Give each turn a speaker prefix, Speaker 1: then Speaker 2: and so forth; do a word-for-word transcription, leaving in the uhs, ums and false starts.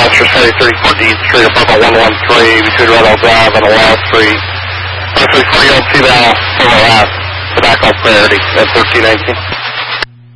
Speaker 1: Officer Study thirty-four Dean Street, above one one three, between Red Oak Drive and Wall Street. Officer forty on T-Val, over at the back on priority at thirteen eighteen.